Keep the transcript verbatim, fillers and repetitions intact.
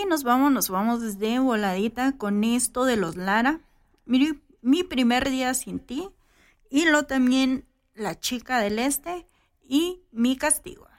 nos vamos, nos vamos de voladita con esto de los Lara. Mi, mi primer día sin ti. Y lo también La chica del este y Mi castigo.